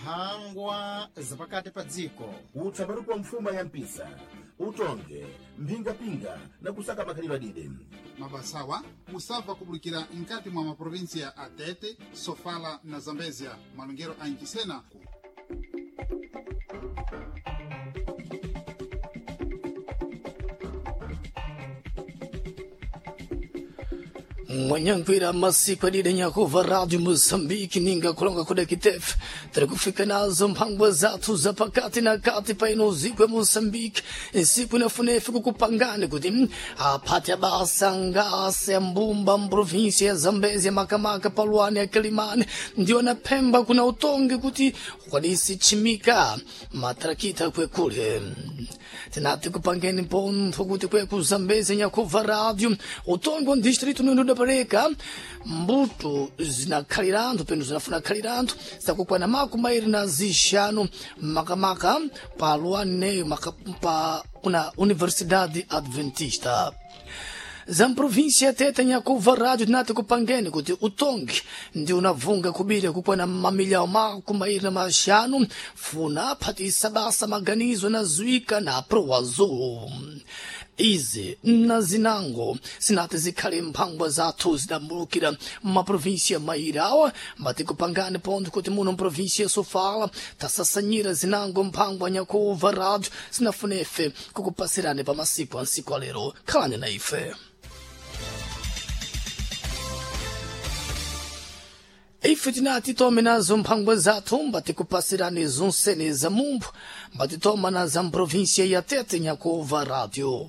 mphangwa zapakati pa dziko utsapato kwa mfuma ya mpisa utonge mphingapinga na kusaka makhalidwe mabasawa musava kubulikira nkati mwa maprovinsia ya Atete, Sofala na Zambezia malungero a Ncisena. Mwanyankwira masiku adida Nyakova Radio Mozambique ninga kulonga kuda kitefu tari kufika nazo mphangwa zathu za pakati na kati pa ino ziku ya Mozambique siku inafunefu kukupangani kuti apati ya basa ngase ya mbumba mprovinsia ya Zambezia makamaka paluani ya Kilimani ndio na Pemba kuna utongi kuti kwadisi chimika matrakita kwe kule tinati kupangeni ponto kuti kwe kuzambezia Nyakova Radio utongi wa distritu nundu pareka mbuto zinakhaliranthu penu zinafuna khaliranthu zakukwana makumairi na zixanu makamaka pa luane pa una Universidade Adventista za mprovinsia Tete Nyakova Radio tinati kupangeni kuti utongi ndi unavunga kubira kukwana mamilhão makumairi na maxanu funa phatisa basa maganizo na zwika na prowazo izi na zinango sinati zikhale mphangwa zathu zidambulukira maprovinsia mairawa mbati kupangani ponto kuti muno mprovinsia ya Sofala tasasanyira zinango mphangwa Nyakova Radio zinafunefe kukupasirani pa masiku ansiku alero khalani na ife. Ife tinati tome nazo mphangwa zathu mbati kupasirani zonsene za mumbu mbati toma na za mprovinsia ya Tete Nyakova Radio.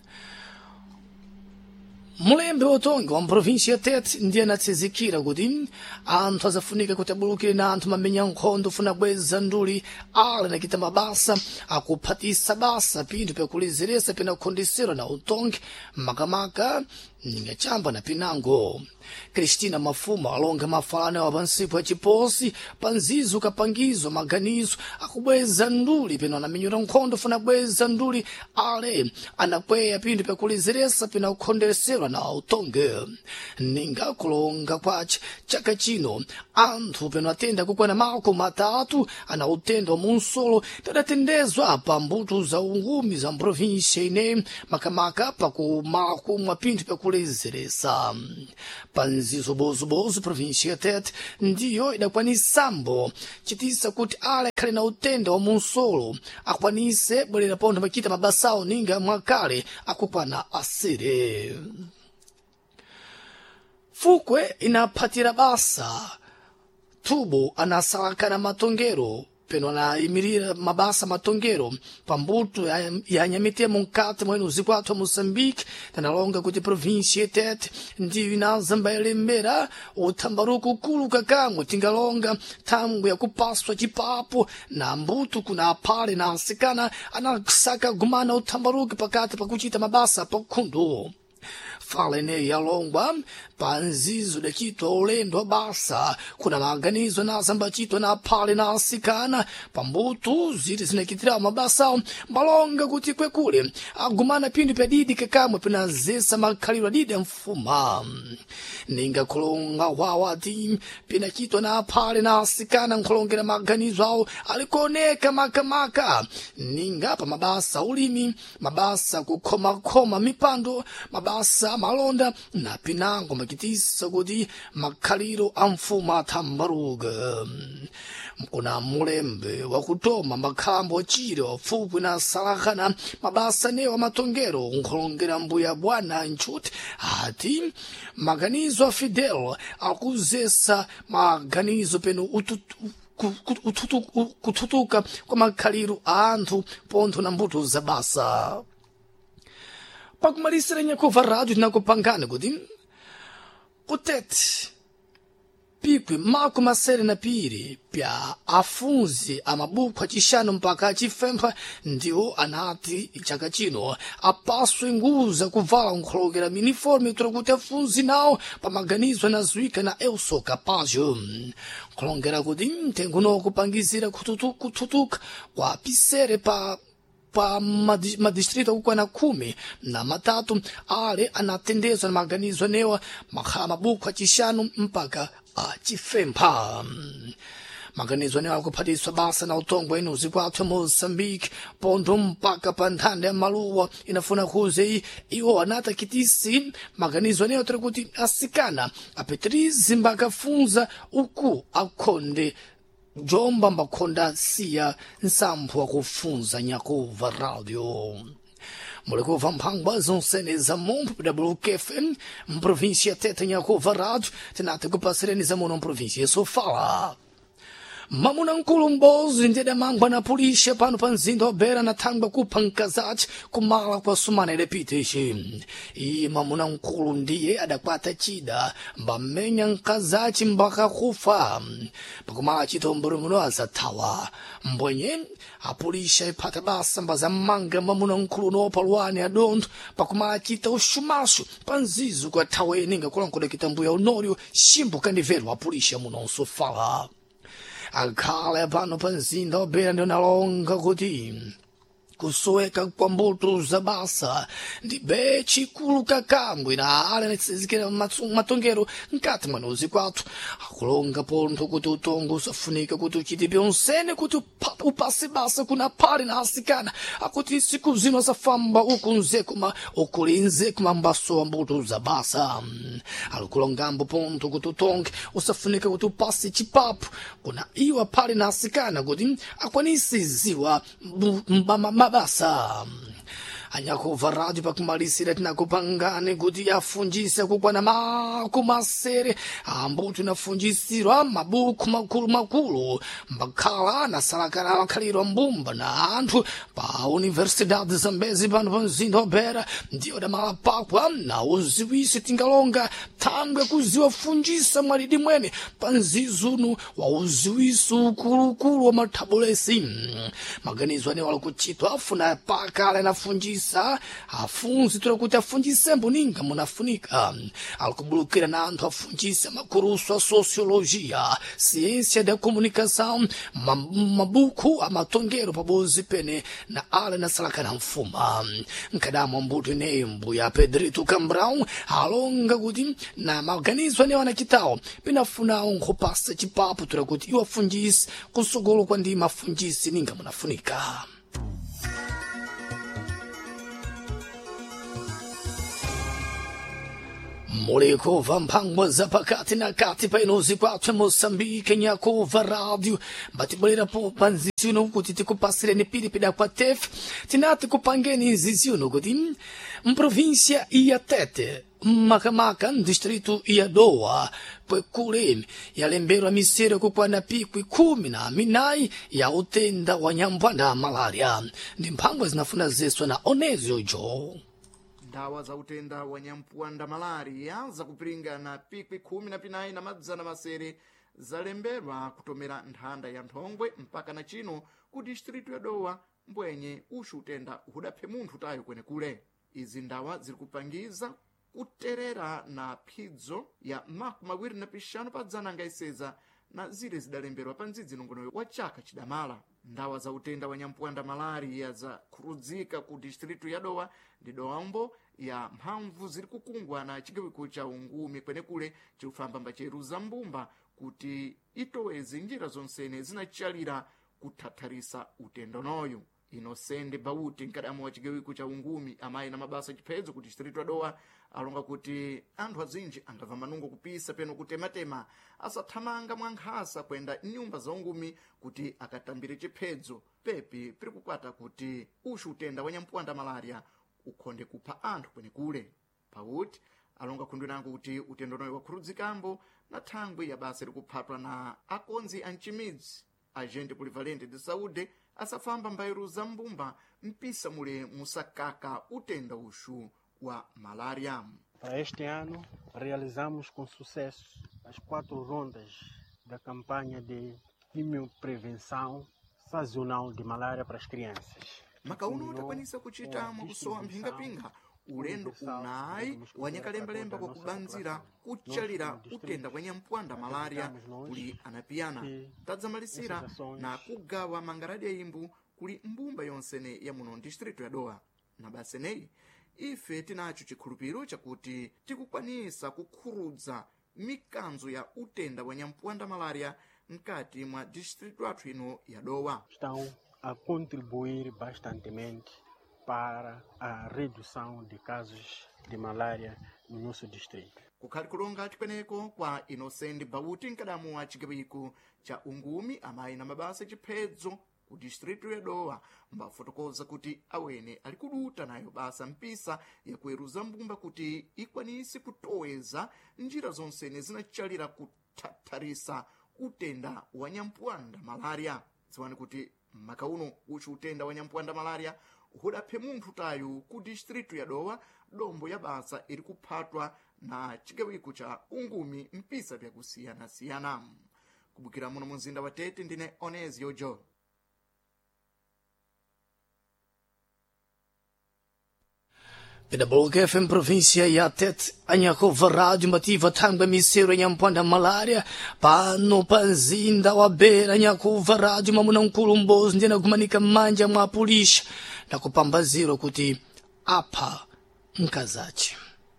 Mulembe utongi wa mprovinsia Tete ndiye natsizikira kuti anthu azafunika kuti abulukire na anthu mamenya nkhondo funa bweza nduli ale nakita mabasa akuphatisa basa pinthu pyakulezeresa pena kukhondesera na utongi makamaka ningachamba na pinango. Cristina Mafuma alonga mafalana wa pansipo ya chiposi panzizo kapangizo maganizo akubweza nduli pena anamenyera nkhondo funa bweza nduli ale anakweya pinthu pyakulezeresa pena kukhondeserwa na utonge ninga kulonga kwace chaka chino anthu pena atenda kukwana mako matatu ana utenda wa munsolo tadatendezwa pa mbuto za ungumi za mprovinsia ine makamaka pa kumako mwa pinthu pyakulezeresa panzizo bozubozu provinsia Tete ndiyo idakwanisambo chitisa kuti ale akhale na utenda wa munsolo akwanise bwerera pontho makita mabasawo ninga mwakale akukwana asire. Fukwe inaphatira basa tubo anasalakana matongero peno anayimirira mabasa matongero pambuto ya nyamite munkati mwenu zikwatu wa Mozambique tanalonga kuti provinsia Tete ndiyo inazamba yalembera utambaruku kulu kakamwe tingalonga tangu ya kupaswa chipapo na mbuto kuna apale na asikana anasaka gumana utambaruku pakati pakuchita mabasa pakundu. Fala ineyi yalongwa panzizo dakitwa ulendo wa basa kuna maganizo na zambachitwa na apale na asikana pambuto ziti zinakitira mabasa mbalonga kuti kwekule agumana pinthu pyadidi kakamwe pinazesa makhalidwe didi mfuma ninga kulonga wawati pinachitwa na apale na asikana nkulongera maganizo awo alikuoneka makamaka ninga pa mabasa ulimi mabasa kukhoma mipando mabasa malonda na pinango makitisa kuti makhaliro a mfuma athambaruka kuna mulembe wakutoma makhambo ochire wafupi na salakana mabasa newa matongero nkulongera mbuya bwana nchuti ati maganizo a Fidel akuzesa maganizo peno kututuka kwa makhaliro a anthu pontho na mbuto za basa. Pakumalisira Nyakova Radio tinakupangani kuti kutete pikwi mako masere na piri pya afunzi amabuku achishanu mpaka achifempha ndiwo anati chaka chino apaswe nguza kuvala nkulongera miniforme kutola kuti afunzi nawo pamaganizo anazwika na Elso Capazio nkulongera kuti mtengo nokupangizira kututuka kwa pisere pa madistrito kukwana 13 ale anatendezwa na maganizo newa makhala mabuku achishanu mpaka achifempha. maganizo anewo akuphatiswa basa na utongo enu zikwathu Moçambique pontho mpaka pa nthanda ya maluwa inafuna kuze iwo anatakitisi maganizo anewo tiri kuti asikana apitirizi mbakafunza uku akhonde jomba mbakhonda siya nsampho wakufunza nyakuva radio mulikuva mphangwa zonsene za mumpu WKFM mprovinsia ya Tete nyakuva radio tinati kupasireni za muno mprovinsia ya Sofala. Mamuna nkulu mbozi ndiyeda mangwa na pulisha pano pa mzinda wa Beira na thangwa kupha mkazachi kumala kwa sumana ilepitishi. Iye mamuna nkulu ndiye adakwata chida mbamenya mkazachi mbaka kufa. Pakumala chitomboro muno azatawa. Mbwenye apulisha ipata basa mbaza manga mamuna nkulu no paluani adonto pakumala chita ushumashu panzizu kwa taweni nga kulankoda kitambu ya Honorio shimbu kandivelwa apulisha muno Sofala. Akhala pano pa mzinda wa Beira ndio nalonga kuti kusoweka kwa mbuto za basa ndibe chikulu kakambwe na ale netsizikira matongero nkati mwanozi kwathu akulonga pontho kuti utongo usafunika kuti uchitipe onsene kuti upasi basa kuna pali na asikana akuti siku zino asafamba ukunze kuma ukulinze kuma mbaso wa mbuto za basa akulongambo pontho kuti utonge usafunika kuti upasi chipapu kuna iwa pali na asikana kuti akwanisi ziwa mabasa. Anyakuva radio pakumalisira tinakupangane kuti afunjise kukwana makumasere ambutu nafunjisirwa mabuku makulu mbakhala nasalakana makhaliro mbumba na anthu pa Universidade Zambezi pano pa mzinda wa Beira ndiyo damalapakwa na uziwisi tingalonga thangwe kuziwa funjisa mwalidi mwene pa mzizunu wa uziwisi ukulukulu wa mathabulesi maganizo ane walikuchitwa afuna pakala nafunjisa afunzi tura kuti afunjise mbuninga munafunika alikubulukira na anthu afunjise makurusu a sociologia ciência da comunicação mabuku amatongero pabozi pene na ale nasalakana mfuma nkadamo mbuto inembu ya Pedrito Cambrão alonga kuti na maganizo anewo anachitawo pinafunawo nkupasa chipapu tura kuti iwo afunjise kusogolo kwa ndima afunjise ninga munafunika. Mulikuva mphangwa za pakati na kati painozi kwathu Moçambique nyakuva radio batibulira po panzizino kuti tikupasireni pilipida kwa tefu tinati kupangeni nzizino kuti mprovinsia ya Tete makamaka distrito ya Doa pwekule yalemberwa misero kukwana pikwi 14 ya utenda wa nyambwanda malaria ndi mphangwa zinafuna zeswa na Onezio Jo. Ndawa za utenda wa nyambwanda malaria zakupiringa na pikwi 14 na madzana masere zalemberwa kutomera nthanda ya Nthongwe mpaka na chino ku distrito ya Dowa mbwenye ushu utenda hudaphe munthu tayo kwenekule. Izi ndawa ziri kupangiza kuterera na phidzo ya makumi na pishanu pa dzana ngaiseza na zire zidalemberwa pa ndzidzi nongono wa chaka chidamala. Ndawa za utenda wa nyambwanda malaria za kurudzika ku distrito ya Dowa ndi dowambo ya mphamvu ziri kukungwa na chigawiko cha ungumi kwenekule chikufamba mbacheruza mbumba kuti itowezi njira zonsene zinachalira kuthatharisa utendonoyo. Inosende Bauti nkadamu wa chigawiko cha ungumi amayi na mabasa chiphedzo ku distrito ya Dowa alonga kuti anthu azinji angava manungo kupisa peno kutematema asathamanga mwankhasa kwenda nyumba za ungumi kuti akatambire chiphedzo pepi piri kukwata kuti ushu utenda wa nyambwanda malaria ukhonde kupha anthu kwenekule. Bauti alonga khundwinango kuti utendonoyo wakhurudzikambo na thangwe ya basa likuphatwa na akonzi a mchimidzi agente polivalente de saúde asafamba mbairuza mbumba mpisa mule musakaka utenda ushu wa malaria. Para este ano, realizamos com sucesso as 4 rondas da campanha de quimioprevenção sazonal de malária para as crianças. Makauno utakwanisa kuchita mukusowa mphingapinga ulendo unayi wanyakalembalemba kwa kubanzira kuchalira utenda kwa nyambwanda malaria kuli anapiyana tadzamalisira na kugawa mangaradi ya imbu kuli mbumba yonsene ya muno distrito ya Dowa. Na baseneyi ife tinacho chikhulupiro chakuti tikukwanisa kukhurudza mikanzo ya utenda wa nyambwanda malaria mkati mwa distrito athu ino ya Dowa. Estão a contribuir bastantemente para a redução de casos de malária no nosso distrito. Kukhali kulonga chikweneko kwa Innocent Bauti mkadamu wa chigawiku cha ungumi amayi na mabasa chiphedzo ku distrito ya Dowa mbafotokoza kuti awene ali kuduta nayo basa mpisa yakuweruza mbumba kuti ikwanisi kutoweza njira zonsene zinachalira kuthatharisa utenda wa nyampwanda malaria. Dziwani kuti makauno uchi utenda wa nyampwanda malaria hudaphe munthu tayu ku distrito ya Dowa, dombo ya basa iri kuphatwa na chigawiku cha ungumi mpisa vyakusiyana-siyana. Kubukira muno mumzinda wa Tete ndine Onesio John. Pedaboga FM província ya Tete anyakova rádio mativa thangwe misero nyampwanda malaria pano panzinda wa Bera anyakova rádio mamuna mkulu mbozi ndiye nagumanika manja mwa pulisha na kupambaziro kuti apa mkazachi.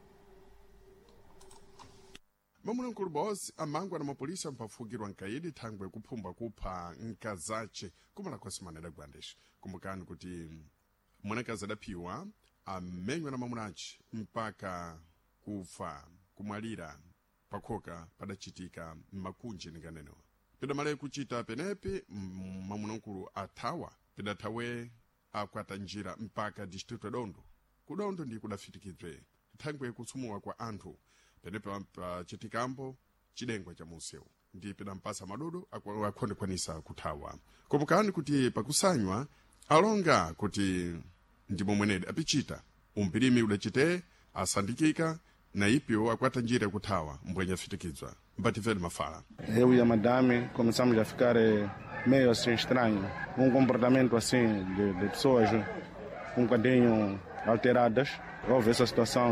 Mamuna mkulu bosi amangwa na mapolisa mpafugirwa nkaidi thangwe kuphumba kupha mkazachi kumala kwa simana da Gwandesh. Kumbukani kuti mwanakazi adaphiwa amenywa na mamunachi mpaka kufa kumwalira pakhoka padachitika makunji ninganeno. Pedamale kuchita penepe mamunankulu athawa pedathawe akwata njira mpaka distrito ya Dondo. Kudondo ndi kudafitikidwe thangwe kusumuwa kwa anthu penepe chitikambo chidengwa cha museu ndi pedampasa madodo akhonde kwanisa kuthawa. Kumbukani kuti pakusanywa alonga kuti ndimo mwenede apichita umpirimi udachite asandikika na ipyo akwata njira ya kuthawa mbwenye fitikizwa mbativele mafala. Eu e a madame começamos a ficar meio assim estranho, comportamento assim de pessoas um bocadinho alteradas. Houve essa situação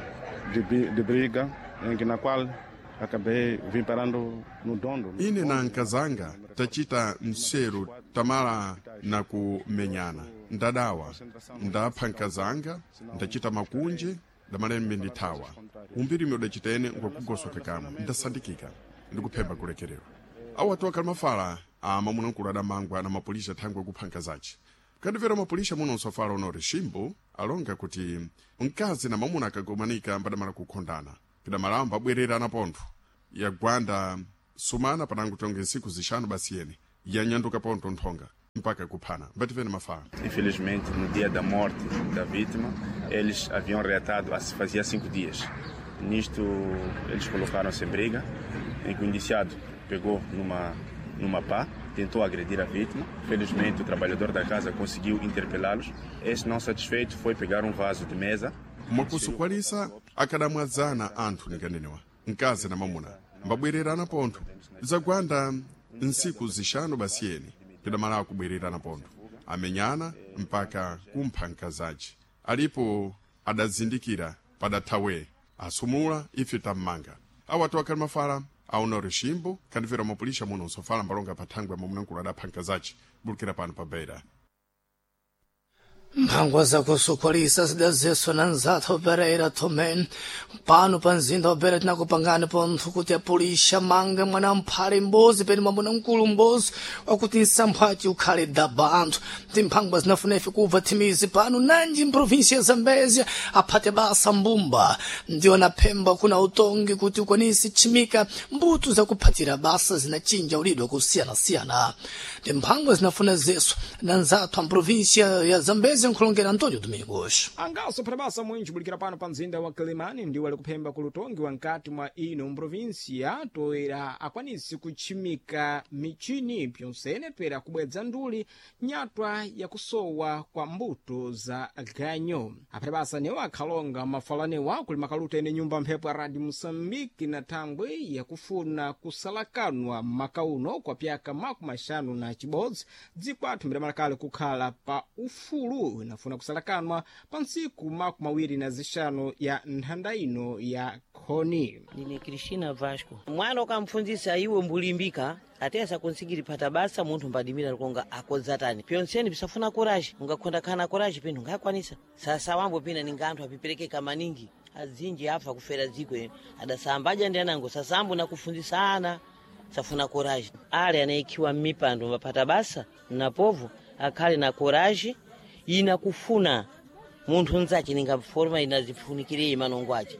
de briga na qual acabei vim parando no Dondo. Ine na nkazanga tachita mseru tamala na kumenyana ndadawa ndapha nkazanga ndachita makunje ndamalembe ndithawa umpirimi udachitene ngwakugosoka kamwe ndasandikika ndikuphemba kulekerero. Awatu akali mafala mamunankulu adamangwa na mapolisa thangwe kupha nkazachi. Kadivera mapolisa muno nsofala Honore Shimbo alonga kuti mkazi na mamuna akagomanika mbadamala kukhondana pidamalamba abwerera na pontho ya gwanda sumana panangu tonge siku zishanu basiyene yanyanduka ponto nthonga mpaka kuphana mbativene mafala. Infelizmente, no dia da morte da vítima, eles haviam reatado fazia 5 dias. Nisto, eles colocaram-se em briga, em que o indiciado pegou numa pá, tentou agredir a vítima. Felizmente, o trabalhador da casa conseguiu interpelá-los. Este, não satisfeito, foi pegar um vaso de mesa. Mwakusukwanisa akadamwazana anthu ninganenewa mkazi na mamuna mbabwererana pontho zagwanda nsiku zishanu basiyeni pedamala kubwererana pontho amenyana mpaka kumpha nkazachi alipo adazindikira padathawe asumula ife tammanga. Awatu akali mafala Honore Shimbo kanivera mapolisa muno nsofala mbalonga pathangwe mamunankulu adapha nkazachi bulukira pano pa Beira. Mphangwa zakusukhwalisa zidazeso na nzathu Pereira Tomen pano panzinda wa Beira tinakupangani pontho kuti apulisha manga mwana mphale mbozi pene mwamuna mkulu mbozi wakuti nsamphwaci ukhale daba anthu ndi mphangwa zinafunefe kubva thimizi pano nanji mprovinsia ya Zambezia aphate basa mbumba ndiwo naphemba kuna utongi kuti ukwanisi chimika mbuto zakuphatira basa zinachinja ulidwa kusiyana-siyana ndi mphangwa zinafuna zeso na nzathu mprovinsia ya Zambezia nkhulongera Antônio Domingos. Angaso phabasa mwinji bulikira pano pa mzinda wa Kilimani ndiwo ali kuphemba kulutongi wa nkati mwa ino mprovinsia toera akwanisi kuchimika michini pyonsene pera kubwedza nduli nyatwa ya kusowa kwa mbuto za ganyo. Aphabasa newa akhalonga mafalanewa kuli makaluta ene nyumba mphepo ya Radio Moçambique na thangwe ya kufuna kusalakanwa makauno kwa pyaka makumi ashanu na chibodzi dzikwathu mbiramalakale kukhala pa ufulu inafuna kusalakanwa pa ntsiku makumi awiri na zishanu ya nthanda ino ya khoni. Ndine Cristina Vasco. Mwana ukamfunzisa iwe mbulimbika atesa konsigiri phata basa munthu mbadimira likonga akodzatani pyonseni pisafuna kuraji ungakhonda khana kuraji pinthu ngakwanisa sasa wambo pina ninga anthu apiperekeka maningi azinji afa kufera dziko adasambaja ndi anango sasambo nakufunzisana safuna coragem ale anaikhiwa m'mipando mapata basa na povo akhale na coragem ina kufuna munthu nzace ninga forma inazifunikire manongo ace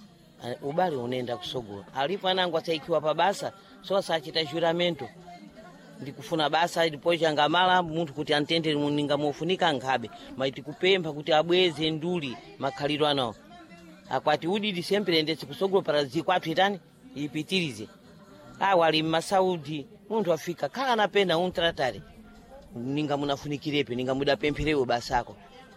ubale unaenda kusogola alipo anangu ataikiwa pa basa so asachita juramento ndikufuna basa depois angamala munthu kuti antendere muninga mofunika ngabe maiti kupempha kuti abweze nduli makhaliro anawo akwati udidi sempre ndetse kusogola para zikwatu itani ipitirize awali masaudi munthu afika khala napenda untratare ninga munafunikirepe ninga mudapempherewo basako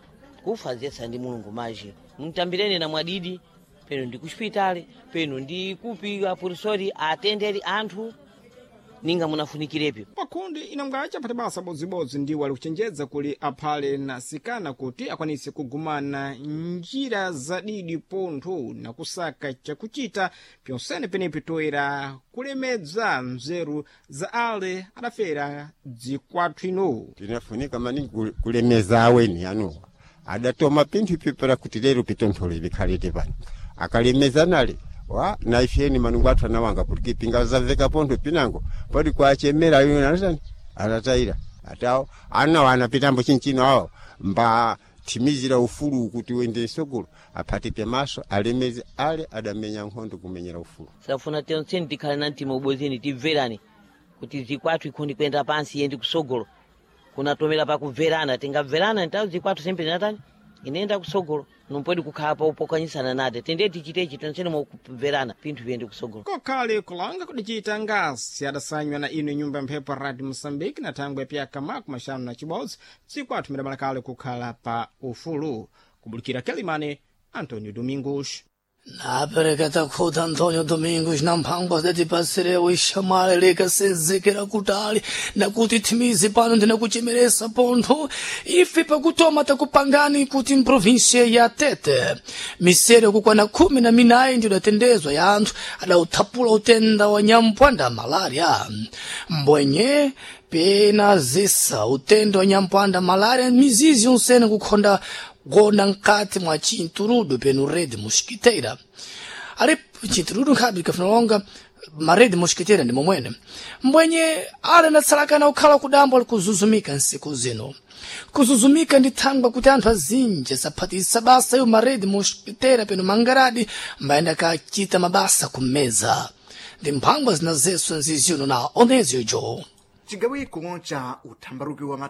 kufazesa ndi mulungu maji mtambireni na mwadidi peno ndi kuspitali peno ndi kupiga purisori atenderi anthu ninga munafunikirepe pakundi inangacha pati basa bodzibodzi ndiwo ali kuchenjeza kuli aphale na sikana kuti akwanise kugumana njira zadidi pontho na kusaka chakuchita pyonsene penepi toera kulemedza nzeru za ale adafera dzikwathu ino tinafunika maningi kulemeza aweni anu adatoma pinthu pipera kuti lero pitonthole bikhalete pano akalemeza nale wa na ifyeni manungu athu anawanga kuti pinga zaveka pontho pinango podi kwachemera yona anatani anataira atao ana wana pitambo chinchino awo mba timizira ufulu kuti wende sogolo apate pemaso alemeze ale adamenya nkhondo kumenyera ufulu safuna tenseni tikhale na mtima ubozeni tibverani kuti zikwathu ikundi kwenda pansi yendi kusogolo kunatomera pakubverana tingabverana nthawi zikwathu sempre natani inenda kusogolo numpodi kukhala pa upokanyisana nade tende tichitechi tenseni mokubverana pinthu vyende kusogolo kokhale kulanga kudichita ngasi adasanywa na ino nyumba mphepo Radio Moçambique na thangwe pyaka maku maxanu na cibodzi zikwathu midabalakale kukhala pa ufulu kubulikira Kelimane Antônio Domingos napereketa kuti Antônio Domingos na mphangwa zatipatsirewo ixamale likasenzekera kutali nakuti thimizi pano ndinakuchemeresa pontho ife pakutoma takupangani kuti mprovinsia ya Tete misere kukwana 14 ndiyo datendezwa ya anthu adauthapula utenda wa nyampwanda malaria mbwenye pena zisa utenda wa nyampwanda malaria mizizi yonsene kukhonda gona nkati mwa chinturudo penu rede mosquiteira ali chinturudo nkhabi kafunalonga marede mosquiteira ndi momwene mbwenye ali natsalakana ukhala kudambo ali kuzuzumika nsiku zino kuzuzumika ndi thangwa kuti anthu azinji saphatisa basa yo marede mosquiteira penu mangaradi mbayenda kachita mabasa kumeza ndi mphangwa zinazeso nzizino na Onezio Jo chigawiko cha uthambaruki wa